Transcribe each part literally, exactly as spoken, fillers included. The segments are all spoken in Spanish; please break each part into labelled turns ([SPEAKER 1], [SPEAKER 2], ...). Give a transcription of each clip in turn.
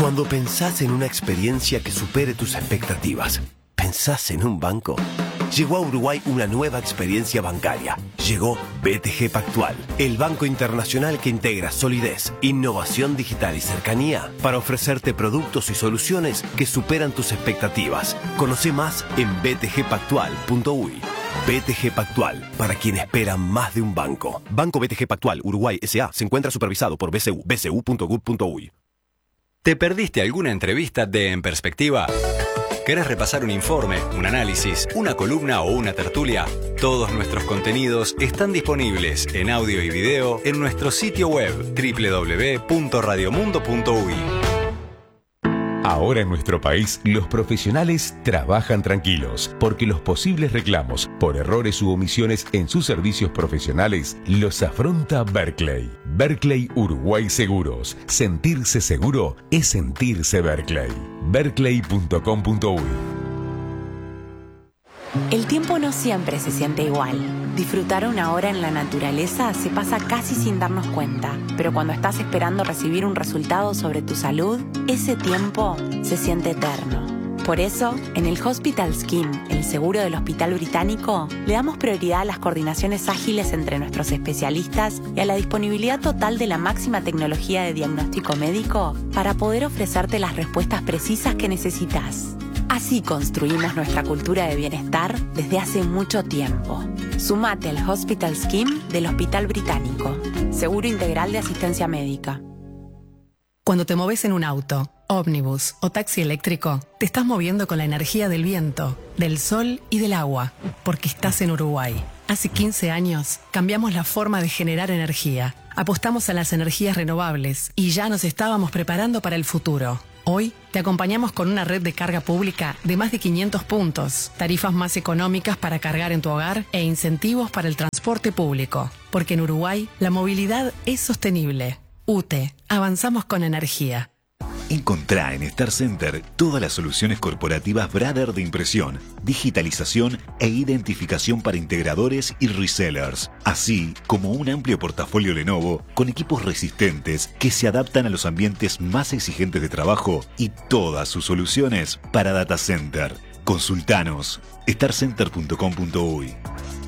[SPEAKER 1] Cuando pensás en una experiencia que supere tus expectativas, ¿pensás en un banco? Llegó a Uruguay una nueva experiencia bancaria. Llegó B T G Pactual, el banco internacional que integra solidez, innovación digital y cercanía para ofrecerte productos y soluciones que superan tus expectativas. Conoce más en b t g pactual punto u y. B T G Pactual, para quien espera más de un banco. Banco B T G Pactual Uruguay S A se encuentra supervisado por B C U, b c u punto gov punto u y.
[SPEAKER 2] ¿Te perdiste alguna entrevista de En Perspectiva? ¿Querés repasar un informe, un análisis, una columna o una tertulia? Todos nuestros contenidos están disponibles en audio y video en nuestro sitio web doble u doble u doble u punto radiomundo punto u y.
[SPEAKER 3] Ahora en nuestro país, los profesionales trabajan tranquilos, porque los posibles reclamos por errores u omisiones en sus servicios profesionales los afronta Berkeley. Berkeley Uruguay Seguros. Sentirse seguro es sentirse Berkeley. berkeley punto com punto u y.
[SPEAKER 4] El tiempo no siempre se siente igual. Disfrutar una hora en la naturaleza se pasa casi sin darnos cuenta, pero cuando estás esperando recibir un resultado sobre tu salud, ese tiempo se siente eterno. Por eso, en el Hospital Skin, el seguro del Hospital Británico, le damos prioridad a las coordinaciones ágiles entre nuestros especialistas y a la disponibilidad total de la máxima tecnología de diagnóstico médico para poder ofrecerte las respuestas precisas que necesitas. Así construimos nuestra cultura de bienestar desde hace mucho tiempo. Sumate al Hospital Scheme del Hospital Británico. Seguro integral de asistencia médica.
[SPEAKER 5] Cuando te moves en un auto, ómnibus o taxi eléctrico, te estás moviendo con la energía del viento, del sol y del agua, porque estás en Uruguay. Hace quince años cambiamos la forma de generar energía. Apostamos a las energías renovables y ya nos estábamos preparando para el futuro. Hoy te acompañamos con una red de carga pública de más de quinientos puntos, tarifas más económicas para cargar en tu hogar e incentivos para el transporte público. Porque en Uruguay la movilidad es sostenible. U T E, avanzamos con energía.
[SPEAKER 6] Encontrá en Star Center todas las soluciones corporativas Brother de impresión, digitalización e identificación para integradores y resellers, así como un amplio portafolio Lenovo con equipos resistentes que se adaptan a los ambientes más exigentes de trabajo y todas sus soluciones para data center. Consultanos star center punto com punto u y.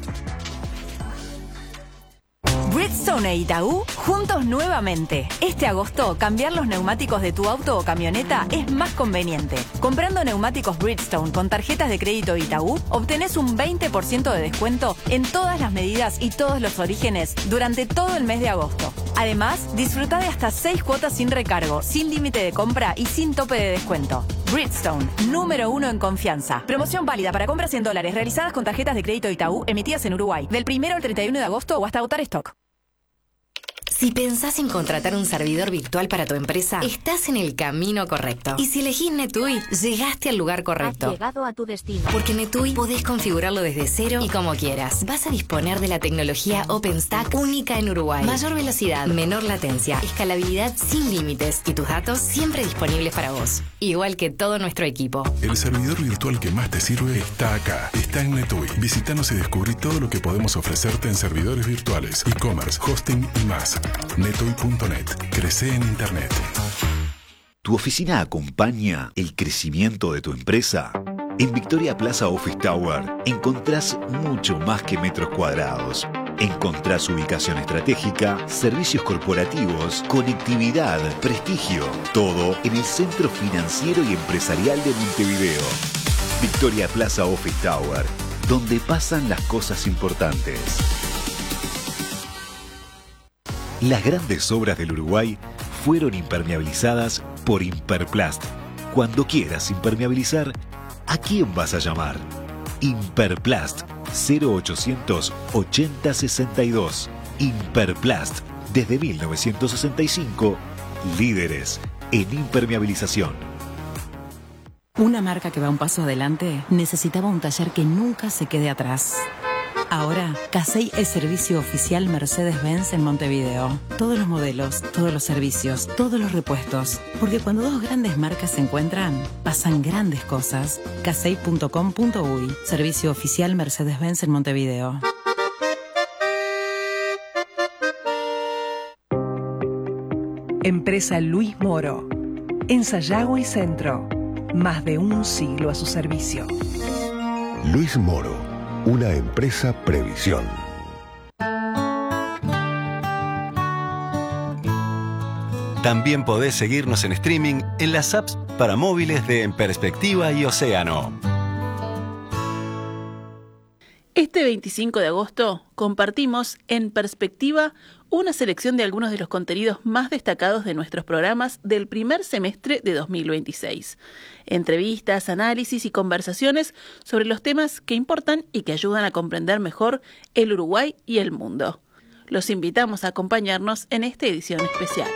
[SPEAKER 7] Bridgestone e Itaú, juntos nuevamente. Este agosto, cambiar los neumáticos de tu auto o camioneta es más conveniente. Comprando neumáticos Bridgestone con tarjetas de crédito Itaú, obtenés un veinte por ciento de descuento en todas las medidas y todos los orígenes durante todo el mes de agosto. Además, disfruta de hasta seis cuotas sin recargo, sin límite de compra y sin tope de descuento. Bridgestone, número uno en confianza. Promoción válida para compras en dólares realizadas con tarjetas de crédito Itaú emitidas en Uruguay, del primero al treinta y uno de agosto o hasta agotar stock.
[SPEAKER 8] Si pensás en contratar un servidor virtual para tu empresa, estás en el camino correcto. Y si elegís NetUI, llegaste al lugar correcto.
[SPEAKER 9] Has llegado a tu destino.
[SPEAKER 8] Porque NetUI podés configurarlo desde cero y como quieras. Vas a disponer de la tecnología OpenStack única en Uruguay. Mayor velocidad, menor latencia, escalabilidad sin límites y tus datos siempre disponibles para vos. Igual que todo nuestro equipo.
[SPEAKER 10] El servidor virtual que más te sirve está acá. Está en NetUI. Visítanos y descubrí todo lo que podemos ofrecerte en servidores virtuales, e-commerce, hosting y más. netui punto net. Crece en Internet.
[SPEAKER 6] ¿Tu oficina acompaña el crecimiento de tu empresa? En Victoria Plaza Office Tower encontrás mucho más que metros cuadrados. Encontrás ubicación estratégica, servicios corporativos, conectividad, prestigio. Todo en el centro financiero y empresarial de Montevideo. Victoria Plaza Office Tower, donde pasan las cosas importantes. Las grandes obras del Uruguay fueron impermeabilizadas por Imperplast. Cuando quieras impermeabilizar, ¿a quién vas a llamar? Imperplast, cero ochocientos ochenta sesenta y dos. Imperplast, desde mil novecientos sesenta y cinco, líderes en impermeabilización.
[SPEAKER 11] Una marca que va un paso adelante necesitaba un taller que nunca se quede atrás. Ahora, Casey es servicio oficial Mercedes-Benz en Montevideo. Todos los modelos, todos los servicios, todos los repuestos. Porque cuando dos grandes marcas se encuentran, pasan grandes cosas. casey punto com punto u y, servicio oficial Mercedes-Benz en Montevideo.
[SPEAKER 12] Empresa Luis Moro.
[SPEAKER 9] en Sayago y Centro. Más de un siglo a su servicio.
[SPEAKER 3] Luis Moro, una empresa Previsión.
[SPEAKER 2] También podés seguirnos en streaming en las apps para móviles de En Perspectiva y Océano.
[SPEAKER 12] Este veinticinco de agosto compartimos En Perspectiva una selección de algunos de los contenidos más destacados de nuestros programas del primer semestre de dos mil veintiséis. Entrevistas, análisis y conversaciones sobre los temas que importan y que ayudan a comprender mejor el Uruguay y el mundo. Los invitamos a acompañarnos en esta edición especial.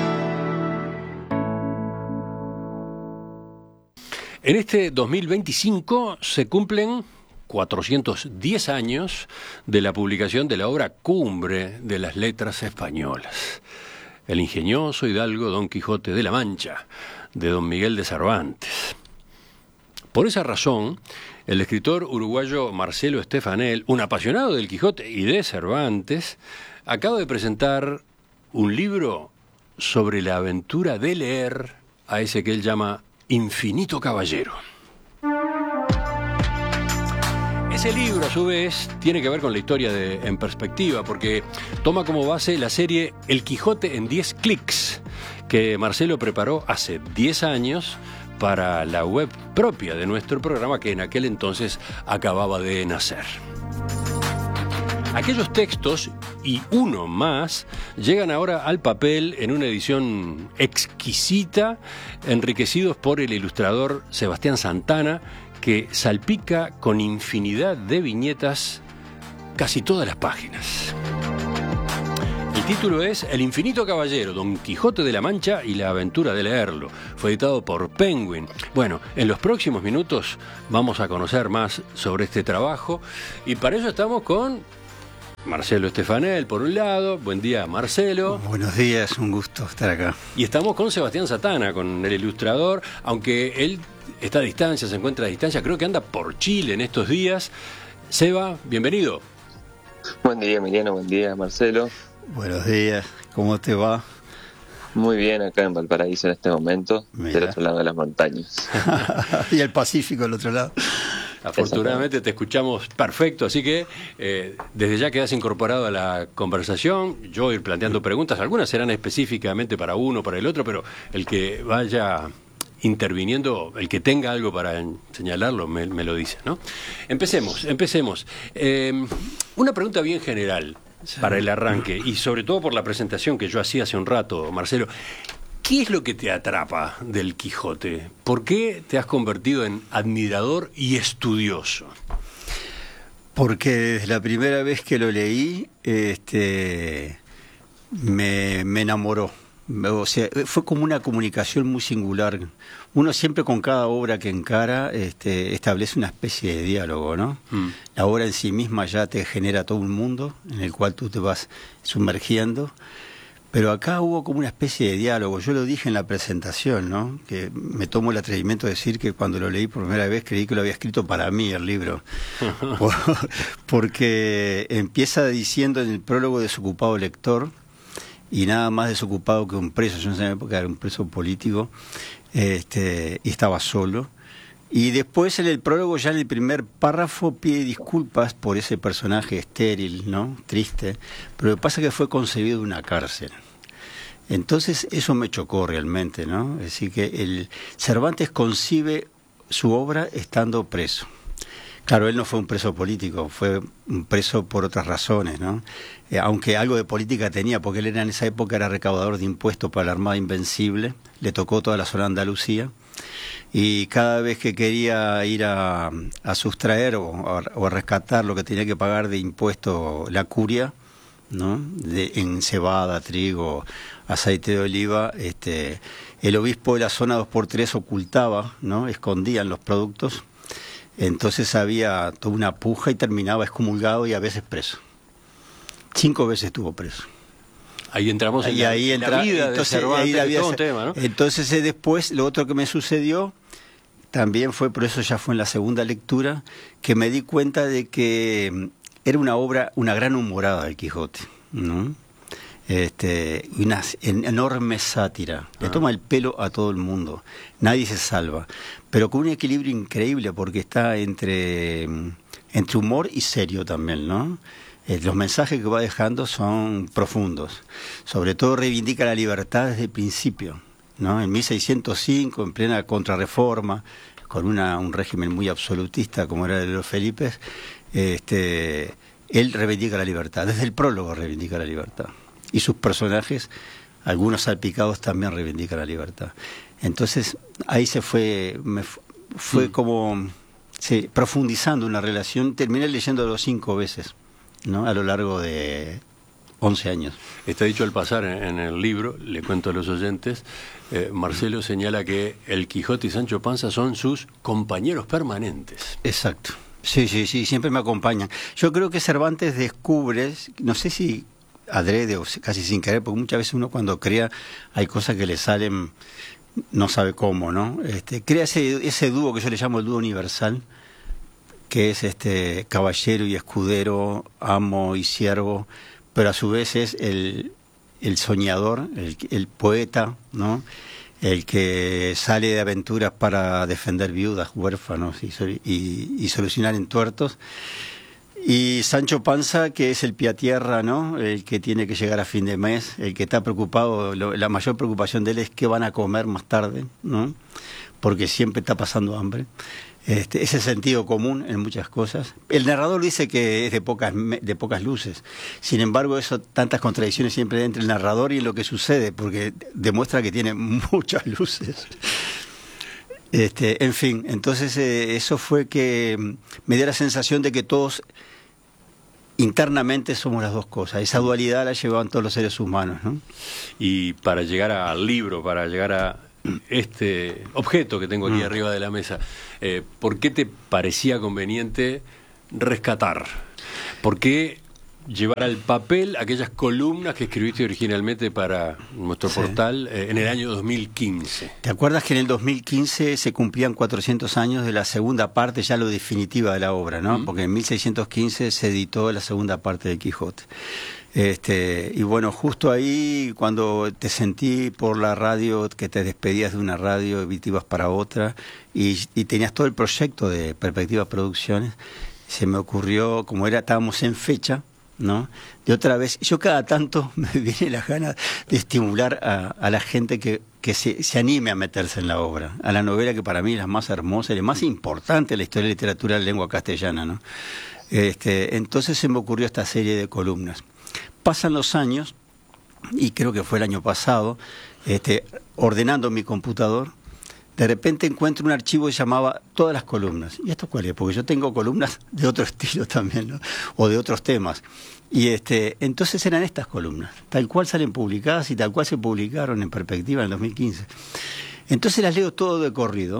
[SPEAKER 13] En este dos mil veinticinco se cumplen cuatrocientos diez años de la publicación de la obra cumbre de las letras españolas, el ingenioso hidalgo Don Quijote de la Mancha, de Don Miguel de Cervantes. Por esa razón, el escritor uruguayo Marcelo Stefanel, un apasionado del Quijote y de Cervantes, acaba de presentar un libro sobre la aventura de leer a ese que él llama Infinito Caballero. Ese libro, a su vez, tiene que ver con la historia de En Perspectiva, porque toma como base la serie El Quijote en diez clics, que Marcelo preparó hace diez años para la web propia de nuestro programa, que en aquel entonces acababa de nacer. Aquellos textos, y uno más, llegan ahora al papel en una edición exquisita, enriquecidos por el ilustrador Sebastián Santana, que salpica con infinidad de viñetas casi todas las páginas. El título es El Infinito Caballero, Don Quijote de la Mancha y la aventura de leerlo. Fue editado por Penguin. Bueno, en los próximos minutos vamos a conocer más sobre este trabajo, y para eso estamos con Marcelo Stefanel, por un lado. Buen día, Marcelo.
[SPEAKER 14] Buenos días, un gusto estar acá.
[SPEAKER 13] Y estamos con Sebastián Santana, con el ilustrador, aunque él está a distancia, se encuentra a distancia, creo que anda por Chile en estos días. Seba, bienvenido.
[SPEAKER 15] Buen día, Emiliano, buen día, Marcelo.
[SPEAKER 14] Buenos días, ¿cómo te va?
[SPEAKER 15] Muy bien, acá en Valparaíso en este momento, Mira. Del otro lado de las montañas.
[SPEAKER 14] Y el Pacífico del otro lado.
[SPEAKER 13] Afortunadamente te escuchamos perfecto, así que eh, desde ya quedas incorporado a la conversación. Yo voy a ir planteando preguntas, algunas serán específicamente para uno, para el otro, pero el que vaya interviniendo, el que tenga algo para señalarlo, me, me lo dice, ¿no? Empecemos, empecemos. Eh, una pregunta bien general para el arranque, y sobre todo por la presentación que yo hacía hace un rato, Marcelo. ¿Qué es lo que te atrapa del Quijote? ¿Por qué te has convertido en admirador y estudioso?
[SPEAKER 14] Porque desde la primera vez que lo leí, este, me, me enamoró. O sea, fue como una comunicación muy singular. Uno siempre con cada obra que encara este, establece una especie de diálogo, ¿no? Mm. La obra en sí misma ya te genera todo un mundo en el cual tú te vas sumergiendo. Pero acá hubo como una especie de diálogo. Yo lo dije en la presentación, ¿no? Que me tomo el atrevimiento de decir que cuando lo leí por primera vez creí que lo había escrito para mí el libro. Porque empieza diciendo en el prólogo desocupado lector, y nada más desocupado que un preso. Yo en esa época era un preso político, este, y estaba solo. Y después en el prólogo, ya en el primer párrafo, pide disculpas por ese personaje estéril, ¿no? Triste. Pero lo que pasa es que fue concebido en una cárcel. Entonces eso me chocó realmente, ¿no? Es decir, que el Cervantes concibe su obra estando preso. Claro, él no fue un preso político, fue un preso por otras razones, ¿no? Eh, aunque algo de política tenía, porque él era, en esa época era recaudador de impuestos para la Armada Invencible, le tocó toda la zona de Andalucía, y cada vez que quería ir a, a sustraer o a, o a rescatar lo que tenía que pagar de impuesto la curia, ¿no? De, en cebada, trigo, aceite de oliva, este, el obispo de la zona dos por tres ocultaba, ¿no? Escondían los productos. Entonces había toda una puja y terminaba excomulgado y a veces preso. Cinco veces estuvo preso.
[SPEAKER 13] Ahí entramos en
[SPEAKER 14] y
[SPEAKER 13] la,
[SPEAKER 14] ahí entra,
[SPEAKER 13] la vida
[SPEAKER 14] entonces,
[SPEAKER 13] de Cervantes,
[SPEAKER 14] ahí la vida,
[SPEAKER 13] todo un tema, ¿no?
[SPEAKER 14] Entonces eh, después, lo otro que me sucedió, también fue, por eso ya fue en la segunda lectura, que me di cuenta de que era una obra, una gran humorada del Quijote, ¿no? Este, una enorme sátira, le toma el pelo a todo el mundo, nadie se salva, pero con un equilibrio increíble porque está entre, entre humor y serio también, ¿no? Eh, los mensajes que va dejando son profundos, sobre todo reivindica la libertad desde el principio, ¿no? En mil seiscientos cinco, en plena contrarreforma, con una, un régimen muy absolutista como era el de los Felipes, este, él reivindica la libertad, desde el prólogo reivindica la libertad. Y sus personajes, algunos salpicados, también reivindican la libertad. Entonces, ahí se fue, me fue mm. como sí, profundizando una relación. Terminé leyéndolo cinco veces, ¿no? A lo largo de once años.
[SPEAKER 13] Está dicho al pasar en, en el libro, le cuento a los oyentes, eh, Marcelo señala que el Quijote y Sancho Panza son sus compañeros permanentes.
[SPEAKER 14] Exacto. Sí, sí, sí, siempre me acompañan. Yo creo que Cervantes descubre, no sé si adrede o casi sin querer, porque muchas veces uno cuando crea hay cosas que le salen, no sabe cómo, ¿no? Este, crea ese, ese dúo que yo le llamo el dúo universal, que es este caballero y escudero, amo y siervo, pero a su vez es el, el soñador, el, el poeta, ¿no? El que sale de aventuras para defender viudas, huérfanos y, y, y solucionar entuertos. Y Sancho Panza, que es el piatierra, ¿no? El que tiene que llegar a fin de mes, el que está preocupado, lo, la mayor preocupación de él es qué van a comer más tarde, ¿no? Porque siempre está pasando hambre. Este, ese sentido común en muchas cosas. El narrador dice que es de pocas, de pocas luces. Sin embargo, eso, tantas contradicciones siempre entre el narrador y lo que sucede, porque demuestra que tiene muchas luces. Este, en fin, entonces eh, eso fue que me dio la sensación de que todos internamente somos las dos cosas. Esa dualidad la llevaban todos los seres humanos, ¿no?
[SPEAKER 13] Y para llegar al libro, para llegar a este objeto que tengo aquí mm. arriba de la mesa, eh, ¿por qué te parecía conveniente rescatar? ¿Por qué llevar al papel aquellas columnas que escribiste originalmente para nuestro sí. portal eh, en el año dos mil quince?
[SPEAKER 14] ¿Te acuerdas que en el dos mil quince se cumplían cuatrocientos años de la segunda parte, ya lo definitiva de la obra, ¿no? Mm. Porque en mil seiscientos quince se editó la segunda parte de Quijote. Este, y bueno, justo ahí, cuando te sentí por la radio, que te despedías de una radio y te ibas para otra, y, y tenías todo el proyecto de Perspectiva Producciones, se me ocurrió, como era, estábamos en fecha, ¿no? De otra vez, yo cada tanto me viene la gana de estimular a, a la gente que, que se, se anime a meterse en la obra, a la novela que para mí es la más hermosa y la más importante de la historia de la literatura de lengua castellana, ¿no? Este, entonces se me ocurrió esta serie de columnas. Pasan los años, y creo que fue el año pasado, este, ordenando mi computador, de repente encuentro un archivo que llamaba Todas las columnas. ¿Y esto cuál es? Porque yo tengo columnas de otro estilo también, ¿no? O de otros temas. Y este, entonces eran estas columnas, tal cual salen publicadas y tal cual se publicaron en Perspectiva en el dos mil quince. Entonces las leo todo de corrido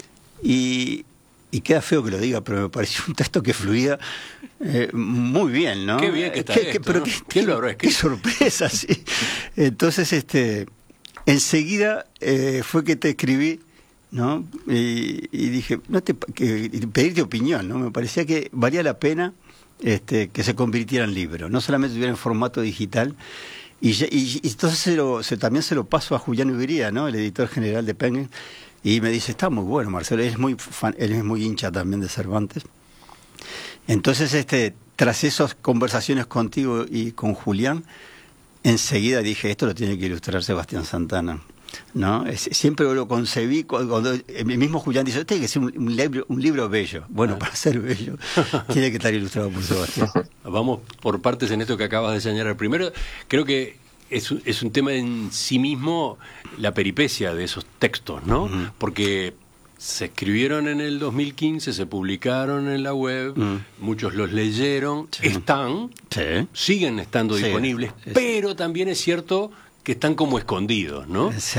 [SPEAKER 14] y, y queda feo que lo diga, pero me pareció un texto que fluía eh, muy bien, ¿no?
[SPEAKER 13] Qué bien que está
[SPEAKER 14] ¿Qué,
[SPEAKER 13] esto,
[SPEAKER 14] pero
[SPEAKER 13] ¿no?
[SPEAKER 14] qué,
[SPEAKER 13] ¿Quién lo habrá escrito?
[SPEAKER 14] Qué sorpresa, sí. Entonces, este, enseguida eh, fue que te escribí, ¿no? Y, y dije, no te, que, pedirte opinión, ¿no? Me parecía que valía la pena este, que se convirtiera en libro, no solamente estuviera en formato digital. Y, y, y entonces se lo, se, también se lo paso a Julián Ubiría, ¿no? El editor general de Penguin, y me dice, está muy bueno, Marcelo, él es muy fan, él es muy hincha también de Cervantes. Entonces, este, tras esas conversaciones contigo y con Julián, enseguida dije, esto lo tiene que ilustrar Sebastián Santana, ¿no? Es, siempre lo concebí, cuando el mismo Julián dice, tiene que ser un, un, libro, un libro bello. Bueno, ah. para ser bello, tiene que estar ilustrado por Sebastián.
[SPEAKER 13] Vamos por partes en esto que acabas de señalar. Primero, creo que es, es un tema en sí mismo la peripecia de esos textos, ¿no? Uh-huh. Porque se escribieron en el dos mil quince, se publicaron en la web, uh-huh. muchos los leyeron, sí. están, sí. siguen estando sí. disponibles, sí. pero también es cierto que están como escondidos, ¿no?
[SPEAKER 14] Sí.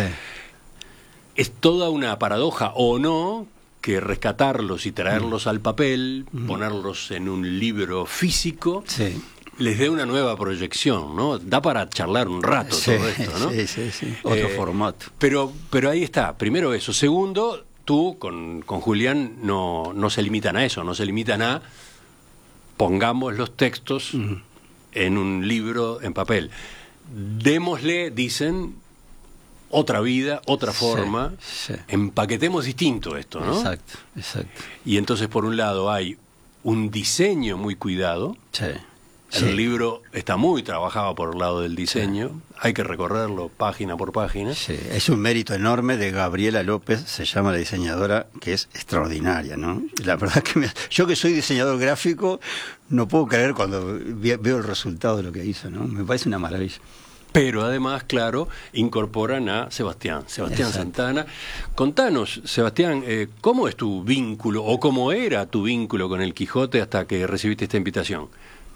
[SPEAKER 13] Es toda una paradoja, o no, que rescatarlos y traerlos mm. al papel, mm. ponerlos en un libro físico,
[SPEAKER 14] sí.
[SPEAKER 13] les dé una nueva proyección, ¿no? Da para charlar un rato
[SPEAKER 14] sí,
[SPEAKER 13] todo esto, ¿no?
[SPEAKER 14] Sí, sí, sí. Otro eh, formato.
[SPEAKER 13] Pero, pero ahí está, primero eso. Segundo, tú con, con Julián no, no se limitan a eso, no se limitan a pongamos los textos mm. en un libro en papel. démosle, dicen, otra vida, otra forma,
[SPEAKER 14] sí, sí.
[SPEAKER 13] Empaquetemos distinto esto, ¿no?
[SPEAKER 14] Exacto, exacto.
[SPEAKER 13] Y entonces, por un lado, hay un diseño muy cuidado.
[SPEAKER 14] Sí.
[SPEAKER 13] El
[SPEAKER 14] Sí.
[SPEAKER 13] libro está muy trabajado por el lado del diseño, sí. Hay que recorrerlo página por página.
[SPEAKER 14] Sí. Es un mérito enorme de Gabriela López, se llama la diseñadora, que es extraordinaria, ¿no? La verdad que me, yo que soy diseñador gráfico, no puedo creer cuando veo el resultado de lo que hizo, ¿no? Me parece una maravilla.
[SPEAKER 13] Pero además, claro, incorporan a Sebastián, Sebastián
[SPEAKER 14] Exacto.
[SPEAKER 13] Santana. Contanos, Sebastián, eh, ¿cómo es tu vínculo o cómo era tu vínculo con el Quijote hasta que recibiste esta invitación?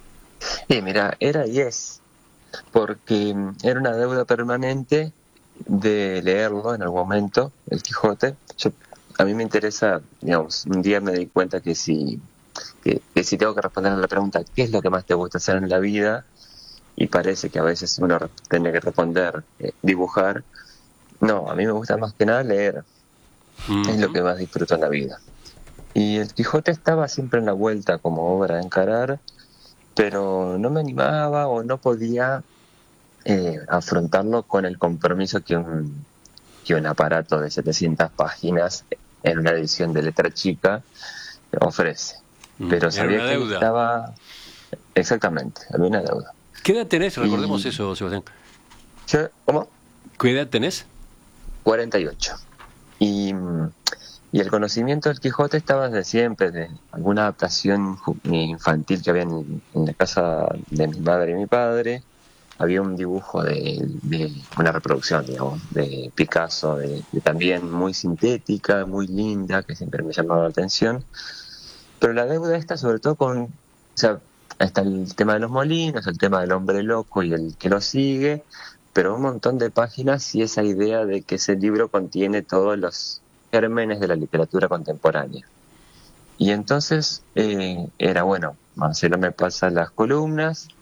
[SPEAKER 15] Sí, mira, era y es, porque era una deuda permanente de leerlo en algún momento, el Quijote. Yo, a mí me interesa, digamos, un día me di cuenta que si, que, que si tengo que responder a la pregunta, ¿qué es lo que más te gusta hacer en la vida? Y parece que a veces uno tiene que responder, eh, dibujar. No, a mí me gusta más que nada leer, uh-huh. Es lo que más disfruto en la vida. Y el Quijote estaba siempre en la vuelta como obra a encarar, pero no me animaba o no podía eh, afrontarlo con el compromiso que un, que un aparato de setecientas páginas en una edición de letra chica ofrece. Pero
[SPEAKER 13] Era
[SPEAKER 15] sabía
[SPEAKER 13] una
[SPEAKER 15] que
[SPEAKER 13] deuda.
[SPEAKER 15] estaba... Exactamente, había una deuda.
[SPEAKER 13] ¿Qué edad tenés? Recordemos
[SPEAKER 15] y...
[SPEAKER 13] eso, Sebastián.
[SPEAKER 15] Yo, ¿Cómo?
[SPEAKER 13] ¿Qué edad tenés?
[SPEAKER 15] cuarenta y ocho. Y... Y el conocimiento del Quijote estaba desde siempre, de alguna adaptación infantil que había en, en la casa de mi madre y mi padre. Había un dibujo de, de una reproducción, digamos, de Picasso, de, de también muy sintética, muy linda, que siempre me llamaba la atención. Pero la deuda está sobre todo con, o sea, está el tema de los molinos, el tema del hombre loco y el que lo sigue, pero un montón de páginas y esa idea de que ese libro contiene todos los gérmenes de la literatura contemporánea. Y entonces eh, era bueno, Marcelo me pasa las columnas,